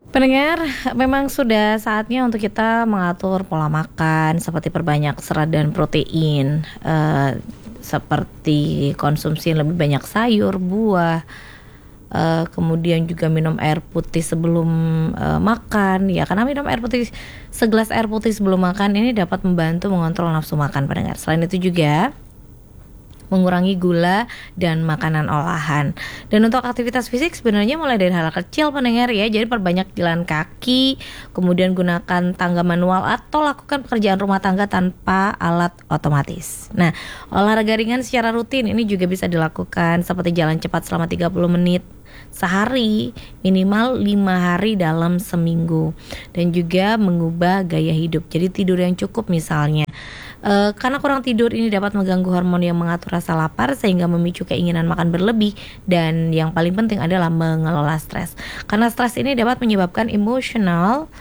Pendengar, memang sudah saatnya untuk kita mengatur pola makan seperti perbanyak serat dan protein, seperti konsumsi lebih banyak sayur, buah, kemudian juga minum air putih sebelum makan. Ya, karena minum air putih, segelas air putih sebelum makan ini dapat membantu mengontrol nafsu makan, pendengar. Selain itu juga mengurangi gula dan makanan olahan. Dan untuk aktivitas fisik sebenarnya mulai dari hal kecil, pendengar ya. Jadi perbanyak jalan kaki, kemudian gunakan tangga manual atau lakukan pekerjaan rumah tangga tanpa alat otomatis. Nah, olahraga ringan secara rutin ini juga bisa dilakukan seperti jalan cepat selama 30 menit sehari, minimal 5 hari dalam seminggu. Dan juga mengubah gaya hidup. Jadi tidur yang cukup misalnya. Karena kurang tidur ini dapat mengganggu hormon yang mengatur rasa lapar sehingga memicu keinginan makan berlebih, dan yang paling penting adalah mengelola stres. Karena stres ini dapat menyebabkan emotional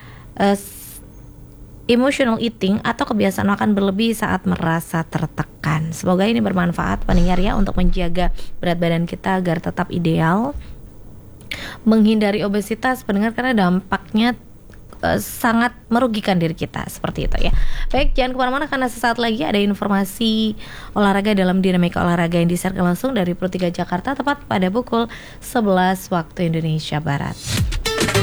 eating atau kebiasaan makan berlebih saat merasa tertekan. Semoga ini bermanfaat, pendengar ya, untuk menjaga berat badan kita agar tetap ideal, menghindari obesitas, pendengar, karena dampaknya sangat merugikan diri kita, seperti itu ya. Baik, jangan kemana-mana karena sesaat lagi ada informasi olahraga dalam Dinamika Olahraga yang disiarkan langsung dari Pro 3 Jakarta tepat pada pukul 11 waktu Indonesia Barat.